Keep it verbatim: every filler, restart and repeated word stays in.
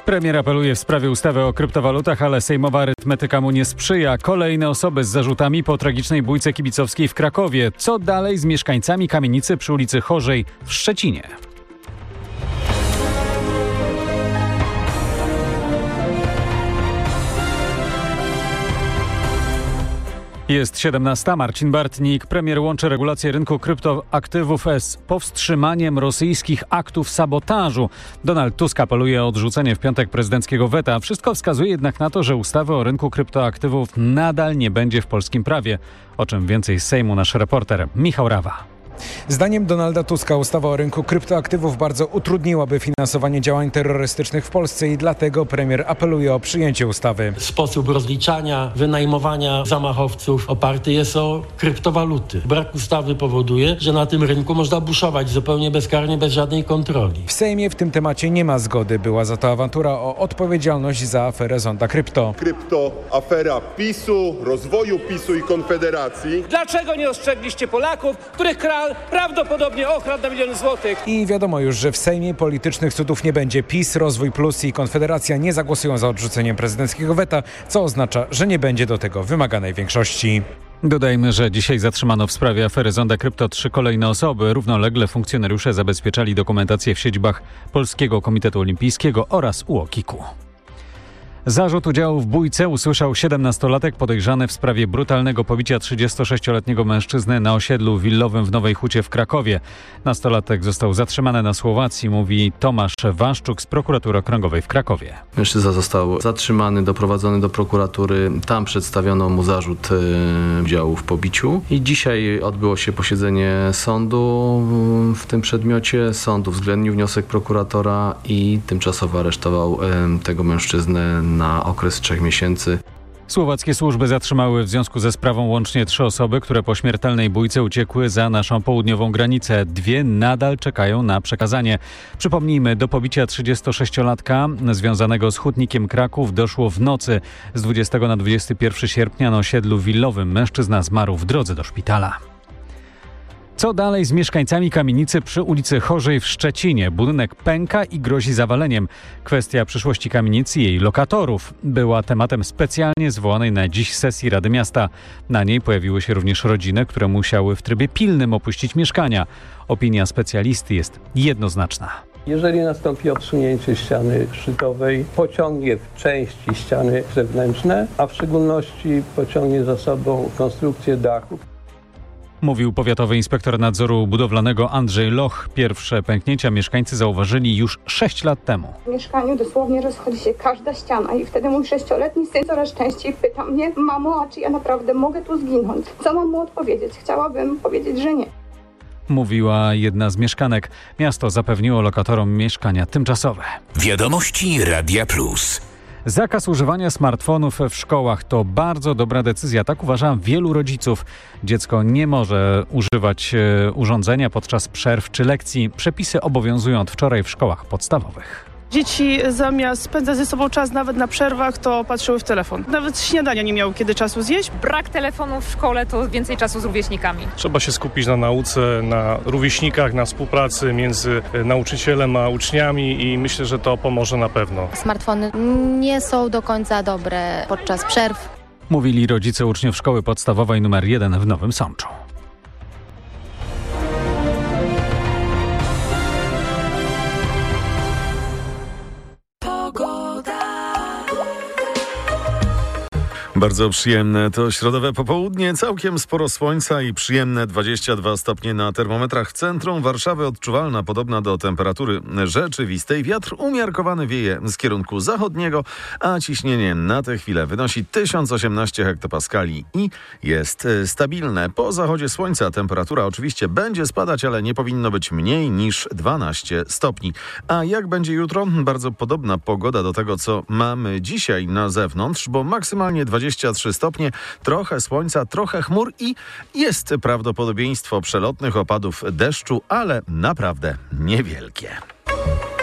Premier apeluje w sprawie ustawy o kryptowalutach, ale sejmowa arytmetyka mu nie sprzyja. Kolejne osoby z zarzutami po tragicznej bójce kibicowskiej w Krakowie. Co dalej z mieszkańcami kamienicy przy ulicy Chorzej w Szczecinie? Jest siedemnasta. Marcin Bartnik. Premier łączy regulację rynku kryptoaktywów z powstrzymaniem rosyjskich aktów sabotażu. Donald Tusk apeluje o odrzucenie w piątek prezydenckiego weta. Wszystko wskazuje jednak na to, że ustawy o rynku kryptoaktywów nadal nie będzie w polskim prawie. O czym więcej z Sejmu nasz reporter Michał Rawa. Zdaniem Donalda Tuska ustawa o rynku kryptoaktywów bardzo utrudniłaby finansowanie działań terrorystycznych w Polsce i dlatego premier apeluje o przyjęcie ustawy. Sposób rozliczania, wynajmowania zamachowców oparty jest o kryptowaluty. Brak ustawy powoduje, że na tym rynku można buszować zupełnie bezkarnie, bez żadnej kontroli. W Sejmie w tym temacie nie ma zgody. Była za to awantura o odpowiedzialność za aferę Zonda Krypto. Kryptoafera PiSu, rozwoju PiSu i Konfederacji. Dlaczego nie ostrzegliście Polaków, których kral prawdopodobnie okradł na miliony złotych? I wiadomo już, że w Sejmie politycznych cudów nie będzie. PiS, Rozwój Plus i Konfederacja nie zagłosują za odrzuceniem prezydenckiego weta, co oznacza, że nie będzie do tego wymaganej większości. Dodajmy, że dzisiaj zatrzymano w sprawie afery Zonda Krypto trzy kolejne osoby. Równolegle funkcjonariusze zabezpieczali dokumentację w siedzibach Polskiego Komitetu Olimpijskiego oraz U O K I K-u. Zarzut udziału w bójce usłyszał siedemnastolatek podejrzany w sprawie brutalnego pobicia trzydziestosześcioletniego mężczyzny na osiedlu willowym w Nowej Hucie w Krakowie. Nastolatek został zatrzymany na Słowacji, mówi Tomasz Waszczuk z Prokuratury Okręgowej w Krakowie. Mężczyzna został zatrzymany, doprowadzony do prokuratury. Tam przedstawiono mu zarzut e, udziału w pobiciu. I dzisiaj odbyło się posiedzenie sądu w tym przedmiocie. Sąd uwzględnił wniosek prokuratora i tymczasowo aresztował e, tego mężczyznę na okres trzech miesięcy. Słowackie służby zatrzymały w związku ze sprawą łącznie trzy osoby, które po śmiertelnej bójce uciekły za naszą południową granicę. Dwie nadal czekają na przekazanie. Przypomnijmy, do pobicia trzydziestosześciolatka związanego z hutnikiem Kraków doszło w nocy z dwudziestego na dwudziestego pierwszego sierpnia na osiedlu willowym. Mężczyzna zmarł w drodze do szpitala. Co dalej z mieszkańcami kamienicy przy ulicy Chorzej w Szczecinie? Budynek pęka i grozi zawaleniem. Kwestia przyszłości kamienicy i jej lokatorów była tematem specjalnie zwołanej na dziś sesji Rady Miasta. Na niej pojawiły się również rodziny, które musiały w trybie pilnym opuścić mieszkania. Opinia specjalisty jest jednoznaczna. Jeżeli nastąpi odsunięcie ściany szczytowej, pociągnie w części ściany zewnętrzne, a w szczególności pociągnie za sobą konstrukcję dachów. Mówił powiatowy inspektor nadzoru budowlanego Andrzej Loch. Pierwsze pęknięcia mieszkańcy zauważyli już sześć lat temu. W mieszkaniu dosłownie rozchodzi się każda ściana i wtedy mój sześcioletni syn coraz częściej pyta mnie: mamo, a czy ja naprawdę mogę tu zginąć? Co mam mu odpowiedzieć? Chciałabym powiedzieć, że nie. Mówiła jedna z mieszkanek. Miasto zapewniło lokatorom mieszkania tymczasowe. Wiadomości Radia Plus. Zakaz używania smartfonów w szkołach to bardzo dobra decyzja, tak uważa wielu rodziców. Dziecko nie może używać e, urządzenia podczas przerw czy lekcji. Przepisy obowiązują od wczoraj w szkołach podstawowych. Dzieci zamiast spędzać ze sobą czas nawet na przerwach, to patrzyły w telefon. Nawet śniadania nie miały kiedy czasu zjeść. Brak telefonu w szkole to więcej czasu z rówieśnikami. Trzeba się skupić na nauce, na rówieśnikach, na współpracy między nauczycielem a uczniami i myślę, że to pomoże na pewno. Smartfony nie są do końca dobre podczas przerw. Mówili rodzice uczniów szkoły podstawowej numer jeden w Nowym Sączu. Bardzo przyjemne to środowe popołudnie, całkiem sporo słońca i przyjemne dwadzieścia dwa stopnie na termometrach. W centrum Warszawy odczuwalna, podobna do temperatury rzeczywistej. Wiatr umiarkowany wieje z kierunku zachodniego, a ciśnienie na tę chwilę wynosi tysiąc osiemnaście hektopaskali i jest stabilne. Po zachodzie słońca temperatura oczywiście będzie spadać, ale nie powinno być mniej niż dwanaście stopni. A jak będzie jutro? Bardzo podobna pogoda do tego, co mamy dzisiaj na zewnątrz, bo maksymalnie dwadzieścia trzy stopnie, trochę słońca, trochę chmur i jest prawdopodobieństwo przelotnych opadów deszczu, ale naprawdę niewielkie.